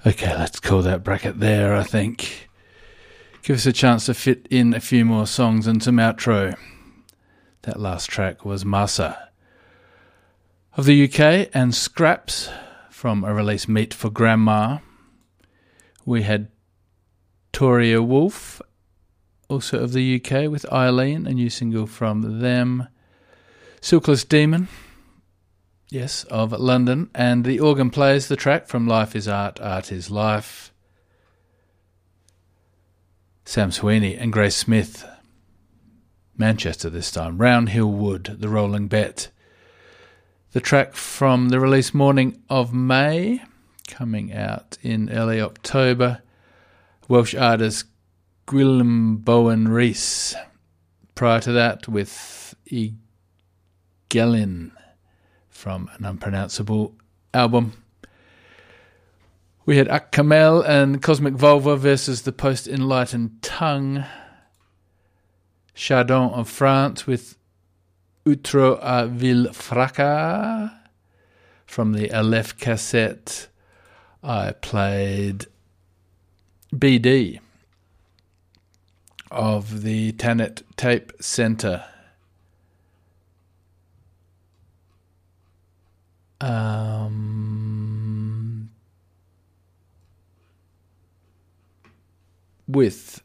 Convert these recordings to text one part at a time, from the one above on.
Okay, let's call that bracket there, I think. Give us a chance to fit in a few more songs and some outro. That last track was Massa of the UK and Scraps from a release Meat for Grandma. We had Toria Wolf, also of the UK, with Eileen, a new single from them. Silkless Demon, yes, of London, and The Organ Players, the track from Life is Art, Art is Life. Sam Sweeney and Grace Smith, Manchester this time. Round Hill Wood, The Rolling Bet. The track from the release Morning of May, coming out in early October. Welsh artist Gwilym Bowen Rees. Prior to that, with Gelin from an unpronounceable album. We had Ak Kamel and Cosmic Vulva versus the Post-Enlightened Tongue. Chardon of France with Outro à Ville Fracas. From the Aleph cassette, I played BD of the Tanit Tape Centre. With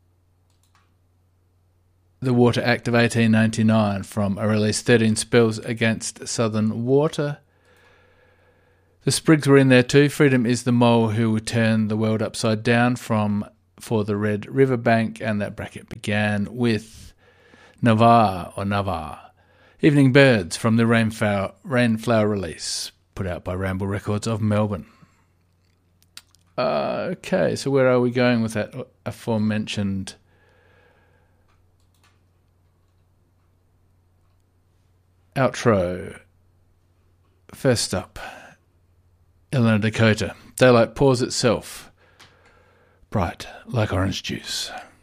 the Water Act of 1899 from a release 13 Spells Against Southern Water. The Sprigs were in there too. Freedom is the Mole Who Will Turn the World Upside Down from For the Red Riverbank, and that bracket began with Navarre. Evening Birds from the Rainflower release, put out by Ramble Records of Melbourne. Okay, so where are we going with that aforementioned outro? First up, Illinois Dakota. Daylight pours itself bright like orange juice.